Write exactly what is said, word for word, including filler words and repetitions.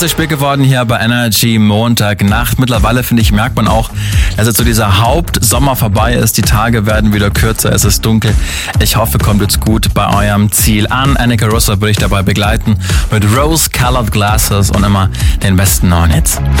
zu spät geworden hier bei Energy Montagnacht. Mittlerweile, finde ich, merkt man auch, dass jetzt so dieser Hauptsommer vorbei ist. Die Tage werden wieder kürzer, es ist dunkel. Ich hoffe, kommt jetzt gut bei eurem Ziel an. Annika Russo würde ich dabei begleiten mit Rose Colored Glasses und immer den besten neuen Hits.